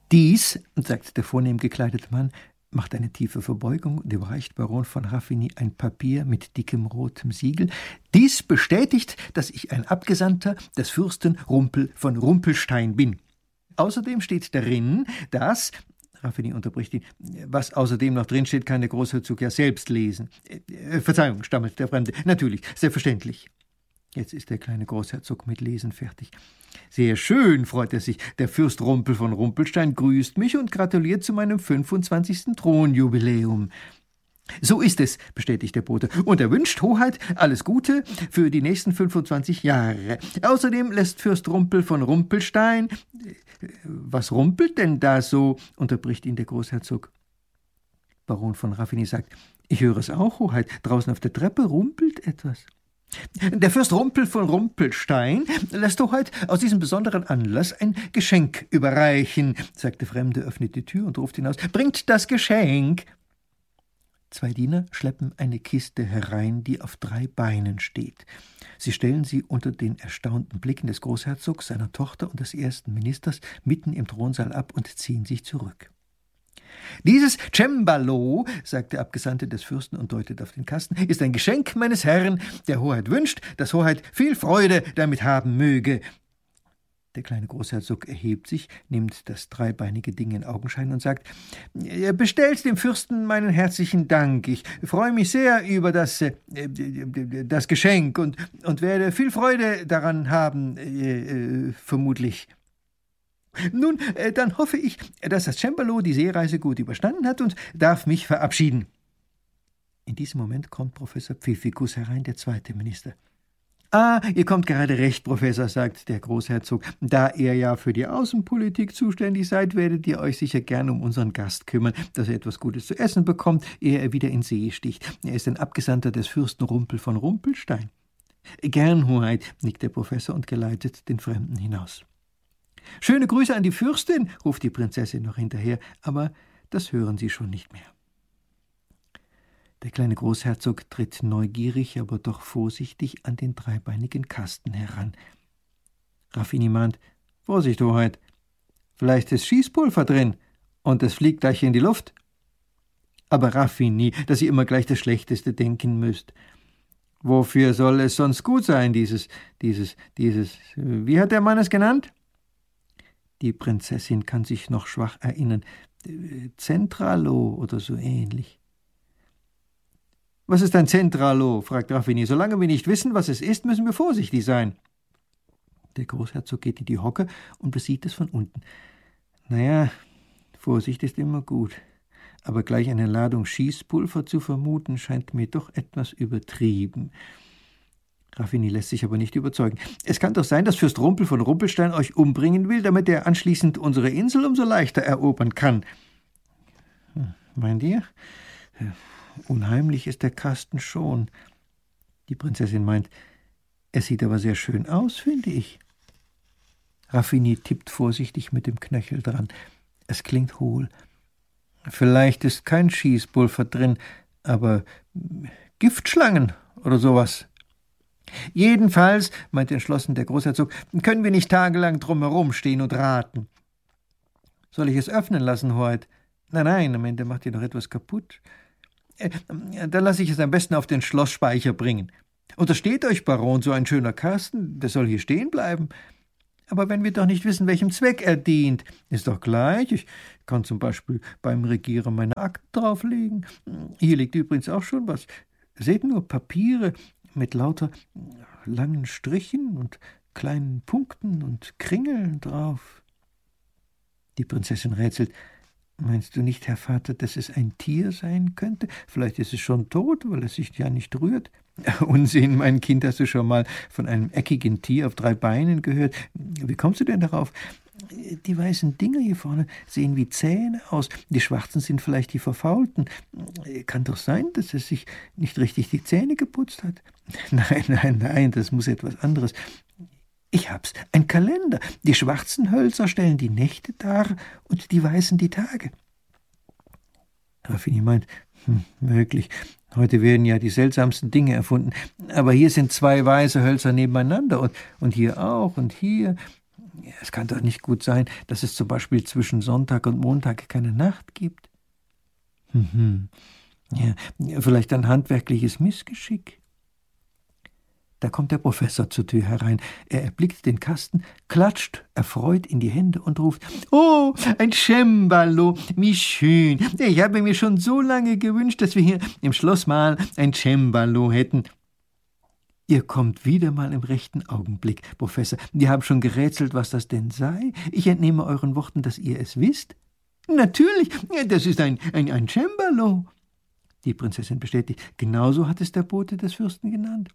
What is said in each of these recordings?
Dies, sagt der vornehm gekleidete Mann, macht eine tiefe Verbeugung und überreicht Baron von Raffigny ein Papier mit dickem rotem Siegel. Dies bestätigt, dass ich ein Abgesandter des Fürsten Rumpel von Rumpelstein bin. Außerdem steht darin, dass... Raffigny unterbricht ihn. Was außerdem noch drin steht, kann der Großherzog ja selbst lesen. Verzeihung, stammelt der Fremde. Natürlich, selbstverständlich. Jetzt ist der kleine Großherzog mit Lesen fertig. Sehr schön, freut er sich. Der Fürst Rumpel von Rumpelstein grüßt mich und gratuliert zu meinem 25. Thronjubiläum. So ist es, bestätigt der Bote. Und er wünscht Hoheit alles Gute für die nächsten 25 Jahre. Außerdem lässt Fürst Rumpel von Rumpelstein... Was rumpelt denn da so? Unterbricht ihn der Großherzog. Baron von Raffigny sagt, ich höre es auch, Hoheit. Draußen auf der Treppe rumpelt etwas. Der Fürst Rumpel von Rumpelstein lässt Hoheit aus diesem besonderen Anlass ein Geschenk überreichen, sagt der Fremde, öffnet die Tür und ruft hinaus, bringt das Geschenk. 2 Diener schleppen eine Kiste herein, die auf 3 Beinen steht. Sie stellen sie unter den erstaunten Blicken des Großherzogs, seiner Tochter und des ersten Ministers mitten im Thronsaal ab und ziehen sich zurück. Dieses Cembalo, sagt der Abgesandte des Fürsten und deutet auf den Kasten, ist ein Geschenk meines Herrn, der Hoheit wünscht, dass Hoheit viel Freude damit haben möge. Der kleine Großherzog erhebt sich, nimmt das dreibeinige Ding in Augenschein und sagt, bestellt dem Fürsten meinen herzlichen Dank. Ich freue mich sehr über das Geschenk und werde viel Freude daran haben, vermutlich. Nun, dann hoffe ich, dass das Cembalo die Seereise gut überstanden hat und darf mich verabschieden. In diesem Moment kommt Professor Pfiffikus herein, der 2. Minister. »Ah, ihr kommt gerade recht, Professor«, sagt der Großherzog. »Da ihr ja für die Außenpolitik zuständig seid, werdet ihr euch sicher gern um unseren Gast kümmern, dass er etwas Gutes zu essen bekommt, ehe er wieder in See sticht. Er ist ein Abgesandter des Fürsten Rumpel von Rumpelstein.« »Gern, Hoheit«, nickt der Professor und geleitet den Fremden hinaus. »Schöne Grüße an die Fürstin«, ruft die Prinzessin noch hinterher, aber das hören sie schon nicht mehr. Der kleine Großherzog tritt neugierig, aber doch vorsichtig an den dreibeinigen Kasten heran. Raffigny mahnt, »Vorsicht, Hoheit, vielleicht ist Schießpulver drin und es fliegt gleich in die Luft.« »Aber Raffigny, dass ihr immer gleich das Schlechteste denken müsst. Wofür soll es sonst gut sein, dieses, wie hat der Mann es genannt?« Die Prinzessin kann sich noch schwach erinnern. Zentralo oder so ähnlich. »Was ist ein Zentralo?« fragt Raffigny. »Solange wir nicht wissen, was es ist, müssen wir vorsichtig sein.« Der Großherzog geht in die Hocke und besieht es von unten. »Naja, Vorsicht ist immer gut. Aber gleich eine Ladung Schießpulver zu vermuten, scheint mir doch etwas übertrieben.« Raffigny lässt sich aber nicht überzeugen. »Es kann doch sein, dass Fürst Rumpel von Rumpelstein euch umbringen will, damit er anschließend unsere Insel umso leichter erobern kann.« »Meint ihr? Unheimlich ist der Kasten schon.« Die Prinzessin meint, »Es sieht aber sehr schön aus, finde ich.« Raffigny tippt vorsichtig mit dem Knöchel dran. Es klingt hohl. »Vielleicht ist kein Schießpulver drin, aber Giftschlangen oder sowas.« »Jedenfalls«, meint entschlossen der Großherzog, »können wir nicht tagelang drum herumstehen und raten.« »Soll ich es öffnen lassen, Hoheit?« »Nein, am Ende macht ihr noch etwas kaputt.« »Dann lasse ich es am besten auf den Schlossspeicher bringen. Untersteht euch, Baron, so ein schöner Kasten, der soll hier stehen bleiben. Aber wenn wir doch nicht wissen, welchem Zweck er dient, ist doch gleich. Ich kann zum Beispiel beim Regieren meine Akten drauflegen. Hier liegt übrigens auch schon was. Seht nur, Papiere mit lauter langen Strichen und kleinen Punkten und Kringeln drauf.« Die Prinzessin rätselt. »Meinst du nicht, Herr Vater, dass es ein Tier sein könnte? Vielleicht ist es schon tot, weil es sich ja nicht rührt.« »Unsinn, mein Kind, hast du schon mal von einem eckigen Tier auf 3 Beinen gehört? Wie kommst du denn darauf?« »Die weißen Dinger hier vorne sehen wie Zähne aus. Die schwarzen sind vielleicht die verfaulten. Kann doch sein, dass es sich nicht richtig die Zähne geputzt hat.« Nein, das muss etwas anderes. »Ich hab's, ein Kalender. Die schwarzen Hölzer stellen die Nächte dar und die weißen die Tage.« Raffigny meint, möglich. Heute werden ja die seltsamsten Dinge erfunden. Aber hier sind 2 weiße Hölzer nebeneinander und hier auch und hier. Es kann doch nicht gut sein, dass es zum Beispiel zwischen Sonntag und Montag keine Nacht gibt. Ja, vielleicht ein handwerkliches Missgeschick. Da kommt der Professor zur Tür herein. Er erblickt den Kasten, klatscht erfreut in die Hände und ruft: »Oh, ein Cembalo, wie schön! Ich habe mir schon so lange gewünscht, dass wir hier im Schloss mal ein Cembalo hätten.« »Ihr kommt wieder mal im rechten Augenblick, Professor. Wir haben schon gerätselt, was das denn sei. Ich entnehme euren Worten, dass ihr es wisst.« »Natürlich, das ist ein Cembalo.« Die Prinzessin bestätigt: »Genauso hat es der Bote des Fürsten genannt.«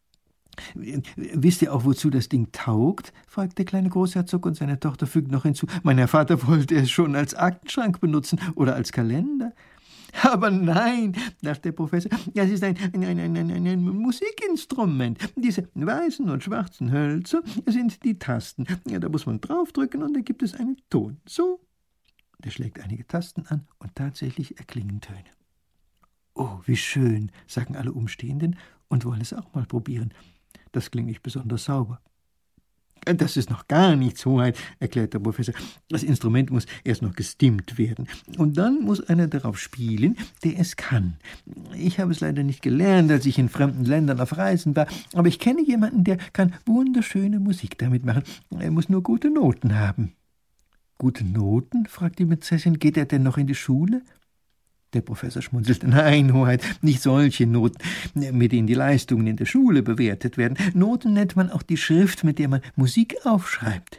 »Wisst ihr auch, wozu das Ding taugt?« fragt der kleine Großherzog, und seine Tochter fügt noch hinzu: »Mein Herr Vater wollte es schon als Aktenschrank benutzen oder als Kalender.« »Aber nein«, dachte der Professor, »das ist ein Musikinstrument. Diese weißen und schwarzen Hölzer sind die Tasten. Ja, da muss man draufdrücken und dann gibt es einen Ton. So.« Der schlägt einige Tasten an und tatsächlich erklingen Töne. »Oh, wie schön«, sagen alle Umstehenden und wollen es auch mal probieren. Das klingt nicht besonders sauber. »Das ist noch gar nichts, Hoheit«, erklärt der Professor. »Das Instrument muss erst noch gestimmt werden. Und dann muss einer darauf spielen, der es kann. Ich habe es leider nicht gelernt, als ich in fremden Ländern auf Reisen war. Aber ich kenne jemanden, der kann wunderschöne Musik damit machen. Er muss nur gute Noten haben.« »Gute Noten?« fragt die Prinzessin. »Geht er denn noch in die Schule?« Der Professor schmunzelt. »Nein, Hoheit, nicht solche Noten, mit denen die Leistungen in der Schule bewertet werden. Noten nennt man auch die Schrift, mit der man Musik aufschreibt.«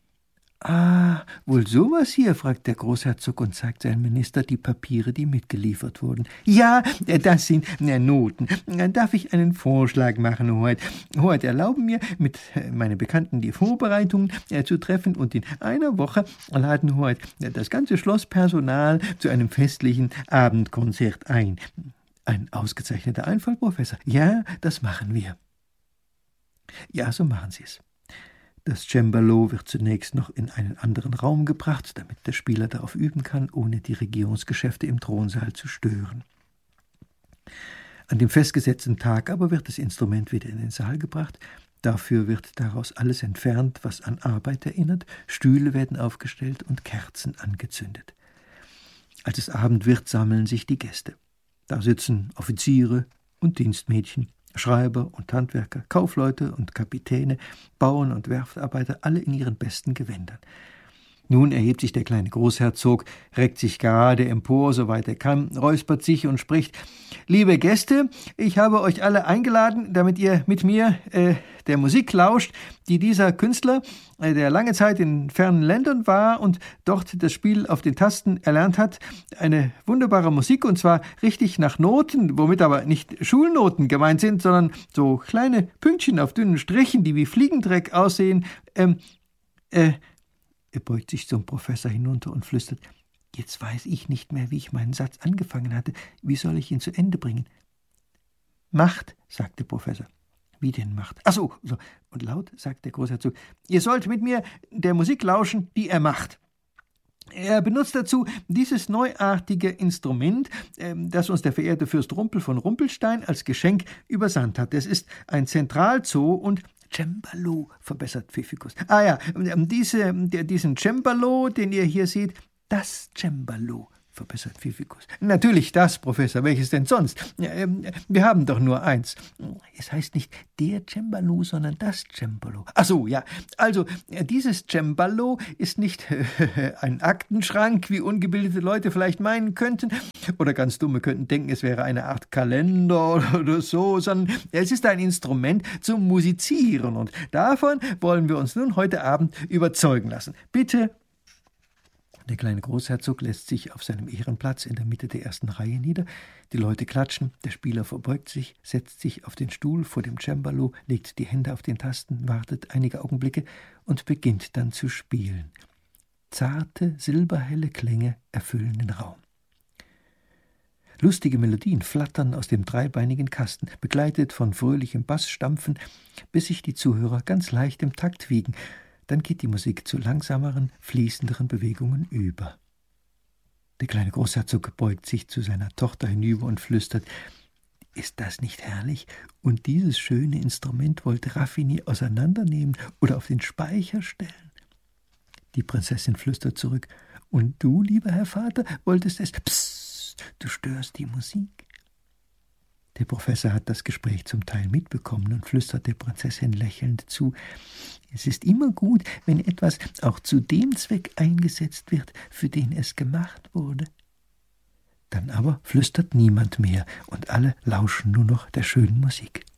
»Ah, wohl sowas hier?« fragt der Großherzog und zeigt seinem Minister die Papiere, die mitgeliefert wurden. »Ja, das sind Noten. Darf ich einen Vorschlag machen, Hoheit? Hoheit, erlauben mir, mit meinen Bekannten die Vorbereitungen zu treffen, und in einer Woche laden Hoheit das ganze Schlosspersonal zu einem festlichen Abendkonzert ein.« »Ein ausgezeichneter Einfall, Professor. Ja, das machen wir.« »Ja, so machen Sie es.« Das Cembalo wird zunächst noch in einen anderen Raum gebracht, damit der Spieler darauf üben kann, ohne die Regierungsgeschäfte im Thronsaal zu stören. An dem festgesetzten Tag aber wird das Instrument wieder in den Saal gebracht. Dafür wird daraus alles entfernt, was an Arbeit erinnert. Stühle werden aufgestellt und Kerzen angezündet. Als es Abend wird, sammeln sich die Gäste. Da sitzen Offiziere und Dienstmädchen, Schreiber und Handwerker, Kaufleute und Kapitäne, Bauern und Werftarbeiter, alle in ihren besten Gewändern. Nun erhebt sich der kleine Großherzog, reckt sich gerade empor, soweit er kann, räuspert sich und spricht: »Liebe Gäste, ich habe euch alle eingeladen, damit ihr mit mir der Musik lauscht, die dieser Künstler, der lange Zeit in fernen Ländern war und dort das Spiel auf den Tasten erlernt hat, eine wunderbare Musik, und zwar richtig nach Noten, womit aber nicht Schulnoten gemeint sind, sondern so kleine Pünktchen auf dünnen Strichen, die wie Fliegendreck aussehen. Er beugt sich zum Professor hinunter und flüstert: »Jetzt weiß ich nicht mehr, wie ich meinen Satz angefangen hatte. Wie soll ich ihn zu Ende bringen?« »Macht«, sagt der Professor. »Wie denn Macht?« »Ach so.« Und laut sagt der Großherzog: »Ihr sollt mit mir der Musik lauschen, die er macht. Er benutzt dazu dieses neuartige Instrument, das uns der verehrte Fürst Rumpel von Rumpelstein als Geschenk übersandt hat. Es ist ein Zentralzoo und Cembalo«, verbessert Pfiffikus. »Ah ja, diesen Cembalo, den ihr hier seht, das Cembalo«, verbessert Pfiffikus. »Natürlich das, Professor, welches denn sonst? Wir haben doch nur eins.« »Es heißt nicht der Cembalo, sondern das Cembalo.« »Ach so, ja. Also, dieses Cembalo ist nicht ein Aktenschrank, wie ungebildete Leute vielleicht meinen könnten, oder ganz Dumme könnten denken, es wäre eine Art Kalender oder so, sondern es ist ein Instrument zum Musizieren, und davon wollen wir uns nun heute Abend überzeugen lassen. Bitte.« Der kleine Großherzog lässt sich auf seinem Ehrenplatz in der Mitte der ersten Reihe nieder. Die Leute klatschen, der Spieler verbeugt sich, setzt sich auf den Stuhl vor dem Cembalo, legt die Hände auf den Tasten, wartet einige Augenblicke und beginnt dann zu spielen. Zarte, silberhelle Klänge erfüllen den Raum. Lustige Melodien flattern aus dem dreibeinigen Kasten, begleitet von fröhlichem Bassstampfen, bis sich die Zuhörer ganz leicht im Takt wiegen. Dann geht die Musik zu langsameren, fließenderen Bewegungen über. Der kleine Großherzog beugt sich zu seiner Tochter hinüber und flüstert: »Ist das nicht herrlich? Und dieses schöne Instrument wollte Raffinie auseinandernehmen oder auf den Speicher stellen.« Die Prinzessin flüstert zurück: »Und du, lieber Herr Vater, wolltest es...« »Psst, du störst die Musik.« Der Professor hat das Gespräch zum Teil mitbekommen und flüstert der Prinzessin lächelnd zu: »Es ist immer gut, wenn etwas auch zu dem Zweck eingesetzt wird, für den es gemacht wurde.« Dann aber flüstert niemand mehr und alle lauschen nur noch der schönen Musik.